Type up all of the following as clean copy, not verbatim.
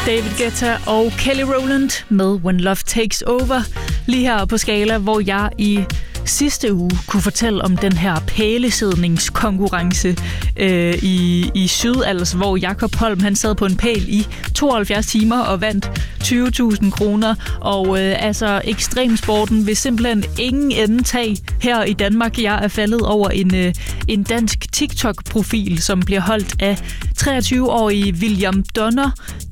David Guetta og Kelly Rowland med When Love Takes Over. Lige her på Skala, hvor jeg i sidste uge kunne fortælle om den her pælesidningskonkurrence i Sydals, hvor Jakob Holm han sad på en pæl i 72 timer og vandt 20.000 kroner. Og altså ekstremsporten vil simpelthen ingen ende tage her i Danmark. Jeg er faldet over en dansk TikTok-profil, som bliver holdt af 23-årige William Donner,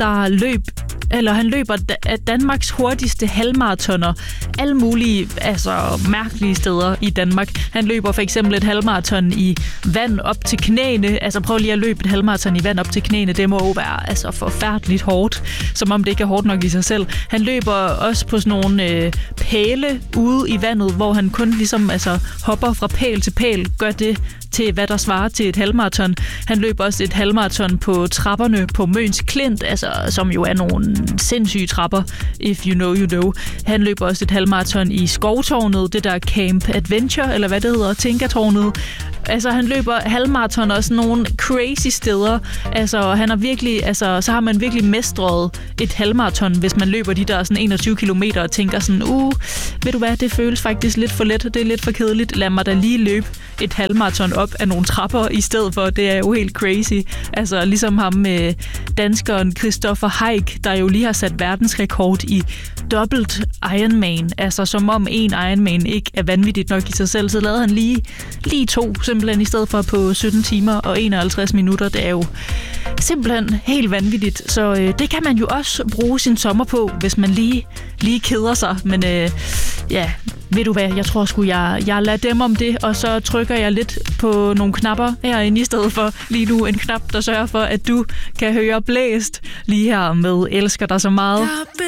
der han løber af Danmarks hurtigste halvmaratoner. Alle mulige mærkelige steder i Danmark. Han løber for eksempel et halvmaraton i vand op til knæene. Altså prøv lige at løbe et halvmaraton i vand op til knæene. Det må jo være forfærdeligt hårdt, som om det ikke er hårdt nok i sig selv. Han løber også på sådan nogle pæle ude i vandet, hvor han kun ligesom hopper fra pæl til pæl, gør det til hvad der svarer til et halvmaraton. Han løber også et halvmaraton på trapperne på Møns Klint, som jo er nogle sindssyge trapper, if you know you know. Han løber også et halvmaraton i Skovtårnet, det der Camp Adventure, eller hvad det hedder, Tinkertårnet. Han løber halvmaraton også nogle crazy steder. Han har virkelig, så har man virkelig mestret et halvmaraton, hvis man løber de der sådan 21 kilometer og tænker sådan, ved du hvad, det føles faktisk lidt for let, det er lidt for kedeligt. Lad mig da lige løbe et halvmaraton op af nogle trapper i stedet for. Det er jo helt crazy. Ligesom ham med danskeren Christopher Heik, der jo lige har sat verdensrekord i dobbelt Ironman. Som om en Ironman ikke er vanvittigt nok i sig selv, så lavede han lige to simpelthen i stedet for på 17 timer og 51 minutter. Det er jo simpelthen helt vanvittigt. Så det kan man jo også bruge sin sommer på, hvis man lige keder sig. Men ved du hvad, jeg tror sgu, jeg lader dem om det, og så trykker jeg lidt på nogle knapper herinde i stedet for lige nu en knap, der sørger for, at du kan høre blæst lige her med Elsker dig så meget.